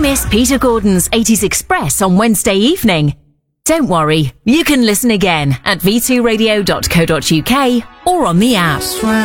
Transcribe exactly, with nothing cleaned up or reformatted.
miss Peter Gordon's eighties Express on Wednesday evening? Don't worry, you can listen again at v two radio dot co dot uk or on the app.